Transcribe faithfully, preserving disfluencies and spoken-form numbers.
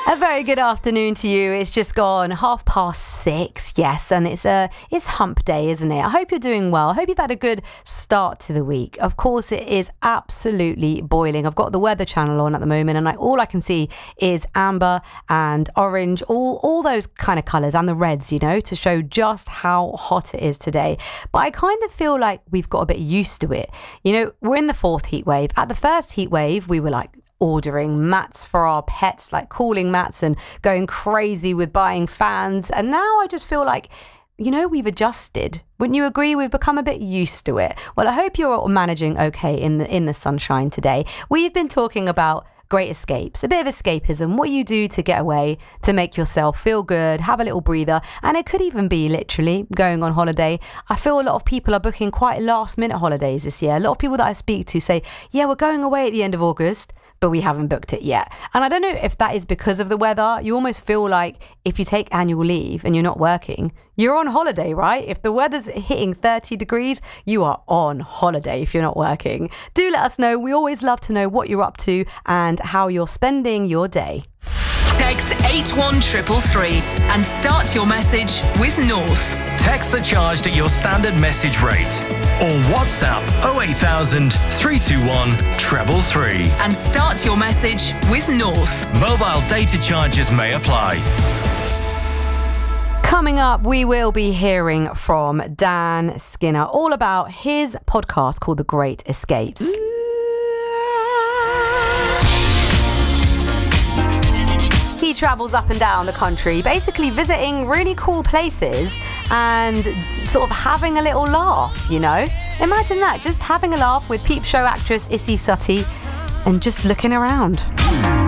A very good afternoon to you. It's just gone half past six, yes, and it's a it's hump day, isn't it? I hope you're doing well. I hope you've had a good start to the week. Of course, it is absolutely boiling. I've got the Weather Channel on at the moment, and I, all I can see is amber and orange, all all those kind of colours, and the reds, you know, to show just how hot it is today. But I kind of feel like we've got a bit used to it. You know, we're in the fourth heat wave. At the first heat wave, we were like ordering mats for our pets, like cooling mats, and going crazy with buying fans. And now I just feel like, you know, we've adjusted. Wouldn't you agree? We've become a bit used to it. Well, I hope you're all managing okay in the in the sunshine today. We've been talking about great escapes, a bit of escapism, what you do to get away, to make yourself feel good, have a little breather. And it could even be literally going on holiday. I feel a lot of people are booking quite last minute holidays this year. A lot of people that I speak to say, yeah, we're going away at the end of August, but we haven't booked it yet. And I don't know if that is because of the weather. You almost feel like if you take annual leave and you're not working, you're on holiday, right? If the weather's hitting thirty degrees, you are on holiday if you're not working. Do let us know. We always love to know what you're up to and how you're spending your day. Text eight one three three three and start your message with North. Texts are charged at your standard message rate. Or WhatsApp oh eight thousand, three two one, three three three. And start your message with North. Mobile data charges may apply. Coming up, we will be hearing from Dan Skinner all about his podcast called The Great Escapes. He travels up and down the country, basically visiting really cool places and sort of having a little laugh, you know? Imagine that, just having a laugh with Peep Show actress Issy Suttie and just looking around.